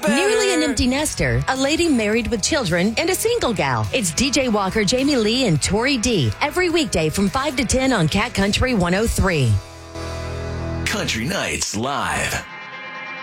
Nearly an empty nester, a lady married with children, and a single gal. It's DJ Walker, Jamie Lee, and Tori D. Every weekday from 5 to 10 on Cat Country 103. Country Nights Live.